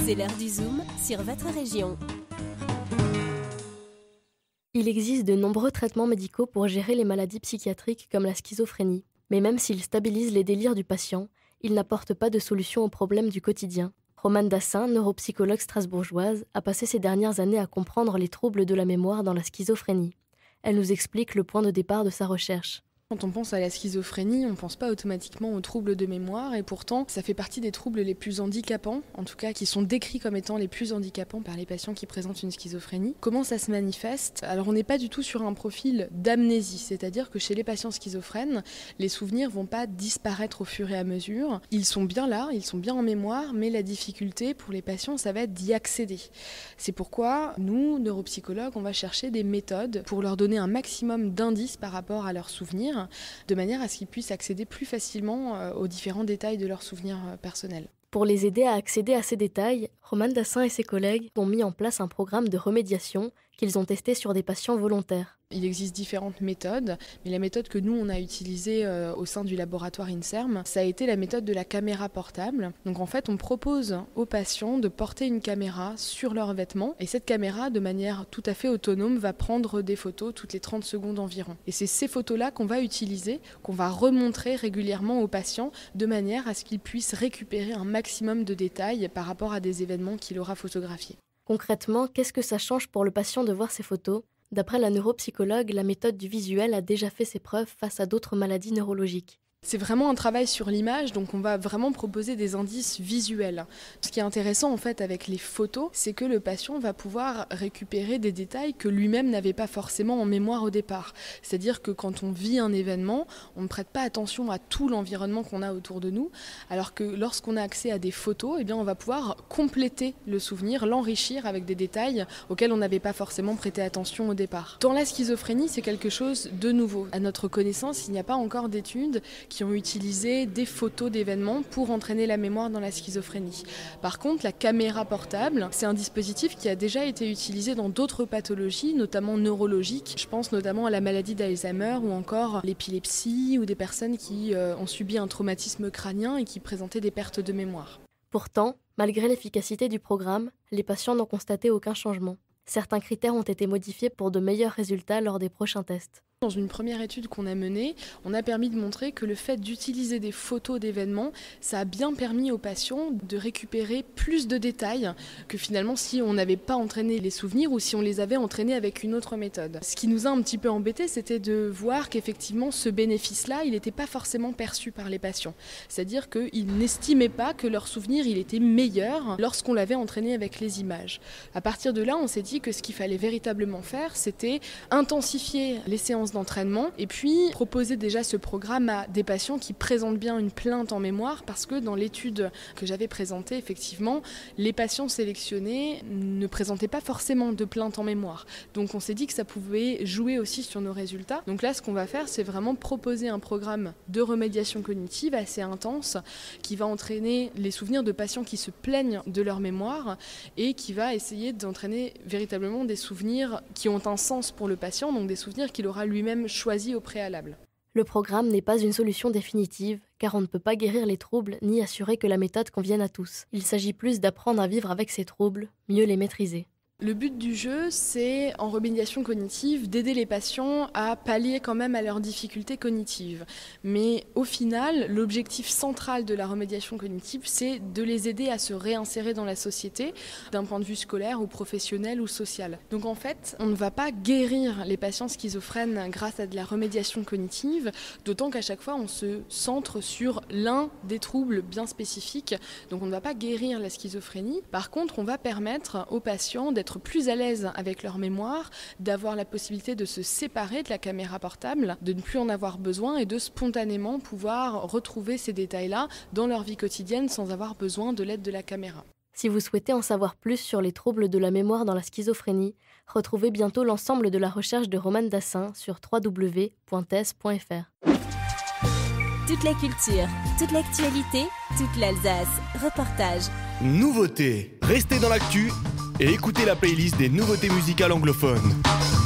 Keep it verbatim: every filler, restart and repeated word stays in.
C'est l'heure du Zoom sur votre région. Il existe de nombreux traitements médicaux pour gérer les maladies psychiatriques comme la schizophrénie. Mais même s'ils stabilisent les délires du patient, ils n'apportent pas de solution aux problèmes du quotidien. Romane Dassin, neuropsychologue strasbourgeoise, a passé ces dernières années à comprendre les troubles de la mémoire dans la schizophrénie. Elle nous explique le point de départ de sa recherche. Quand on pense à la schizophrénie, on ne pense pas automatiquement aux troubles de mémoire et pourtant ça fait partie des troubles les plus handicapants, en tout cas qui sont décrits comme étant les plus handicapants par les patients qui présentent une schizophrénie. Comment ça se manifeste ? Alors on n'est pas du tout sur un profil d'amnésie, c'est-à-dire que chez les patients schizophrènes, les souvenirs ne vont pas disparaître au fur et à mesure. Ils sont bien là, ils sont bien en mémoire, mais la difficulté pour les patients, ça va être d'y accéder. C'est pourquoi nous, neuropsychologues, on va chercher des méthodes pour leur donner un maximum d'indices par rapport à leurs souvenirs, de manière à ce qu'ils puissent accéder plus facilement aux différents détails de leurs souvenirs personnels. Pour les aider à accéder à ces détails, Romane Dassin et ses collègues ont mis en place un programme de remédiation qu'ils ont testé sur des patients volontaires. Il existe différentes méthodes, mais la méthode que nous on a utilisée euh, au sein du laboratoire INSERM, ça a été la méthode de la caméra portable. Donc en fait, on propose aux patients de porter une caméra sur leurs vêtements et cette caméra, de manière tout à fait autonome, va prendre des photos toutes les trente secondes environ. Et c'est ces photos-là qu'on va utiliser, qu'on va remontrer régulièrement aux patients de manière à ce qu'ils puissent récupérer un maximum de détails par rapport à des événements qu'il aura photographiés. Concrètement, qu'est-ce que ça change pour le patient de voir ces photos ? D'après la neuropsychologue, la méthode du visuel a déjà fait ses preuves face à d'autres maladies neurologiques. C'est vraiment un travail sur l'image, donc on va vraiment proposer des indices visuels. Ce qui est intéressant en fait avec les photos, c'est que le patient va pouvoir récupérer des détails que lui-même n'avait pas forcément en mémoire au départ. C'est-à-dire que quand on vit un événement, on ne prête pas attention à tout l'environnement qu'on a autour de nous, alors que lorsqu'on a accès à des photos, eh bien on va pouvoir compléter le souvenir, l'enrichir avec des détails auxquels on n'avait pas forcément prêté attention au départ. Dans la schizophrénie, c'est quelque chose de nouveau. À notre connaissance, il n'y a pas encore d'études qui ont utilisé des photos d'événements pour entraîner la mémoire dans la schizophrénie. Par contre, la caméra portable, c'est un dispositif qui a déjà été utilisé dans d'autres pathologies, notamment neurologiques. Je pense notamment à la maladie d'Alzheimer ou encore l'épilepsie ou des personnes qui euh, ont subi un traumatisme crânien et qui présentaient des pertes de mémoire. Pourtant, malgré l'efficacité du programme, les patients n'ont constaté aucun changement. Certains critères ont été modifiés pour de meilleurs résultats lors des prochains tests. Dans une première étude qu'on a menée, on a permis de montrer que le fait d'utiliser des photos d'événements, ça a bien permis aux patients de récupérer plus de détails que finalement si on n'avait pas entraîné les souvenirs ou si on les avait entraînés avec une autre méthode. Ce qui nous a un petit peu embêtés, c'était de voir qu'effectivement ce bénéfice-là, il n'était pas forcément perçu par les patients. C'est-à-dire qu'ils n'estimaient pas que leur souvenir il était meilleur lorsqu'on l'avait entraîné avec les images. À partir de là, on s'est dit que ce qu'il fallait véritablement faire, c'était intensifier les séances d'entraînement et puis proposer déjà ce programme à des patients qui présentent bien une plainte en mémoire parce que dans l'étude que j'avais présentée, effectivement, les patients sélectionnés ne présentaient pas forcément de plainte en mémoire. Donc on s'est dit que ça pouvait jouer aussi sur nos résultats. Donc là, ce qu'on va faire, c'est vraiment proposer un programme de remédiation cognitive assez intense qui va entraîner les souvenirs de patients qui se plaignent de leur mémoire et qui va essayer d'entraîner véritablement des souvenirs qui ont un sens pour le patient, donc des souvenirs qu'il aura lui lui-même choisi au préalable. Le programme n'est pas une solution définitive, car on ne peut pas guérir les troubles ni assurer que la méthode convienne à tous. Il s'agit plus d'apprendre à vivre avec ces troubles, mieux les maîtriser. Le but du jeu, c'est, en remédiation cognitive, d'aider les patients à pallier quand même à leurs difficultés cognitives. Mais au final, l'objectif central de la remédiation cognitive, c'est de les aider à se réinsérer dans la société, d'un point de vue scolaire ou professionnel ou social. Donc en fait, on ne va pas guérir les patients schizophrènes grâce à de la remédiation cognitive, d'autant qu'à chaque fois, on se centre sur l'un des troubles bien spécifiques. Donc on ne va pas guérir la schizophrénie. Par contre, on va permettre aux patients d'être plus à l'aise avec leur mémoire, d'avoir la possibilité de se séparer de la caméra portable, de ne plus en avoir besoin et de spontanément pouvoir retrouver ces détails-là dans leur vie quotidienne sans avoir besoin de l'aide de la caméra. Si vous souhaitez en savoir plus sur les troubles de la mémoire dans la schizophrénie, retrouvez bientôt l'ensemble de la recherche de Romane Dassin sur w w w point t e s point f r. Toute la culture, toute l'actualité, toute l'Alsace. Reportage. Nouveautés. Restez dans l'actu et écoutez la playlist des nouveautés musicales anglophones.